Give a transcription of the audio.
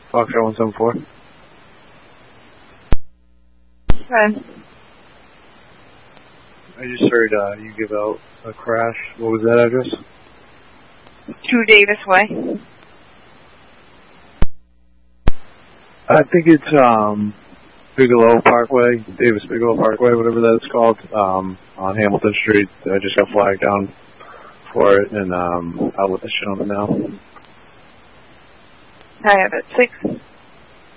Foxtrot 174. Okay. I just heard you give out a crash. What was that address? 2 Davis Way. I think it's Bigelow Parkway, Davis Bigelow Parkway, whatever that's called, on Hamilton Street. I just got flagged down for it, and I'll let the gentleman know. I have it 6